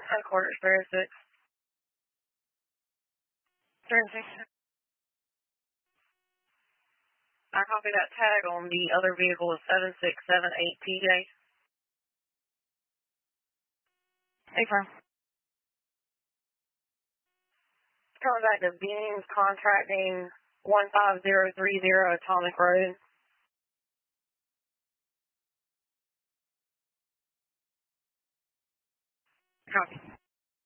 Headquarters, 306. 306. I copy that tag on the other vehicle is 7678TJ. Affirm. Coming back to Beams Contracting 15030 Atomic Road. Copy.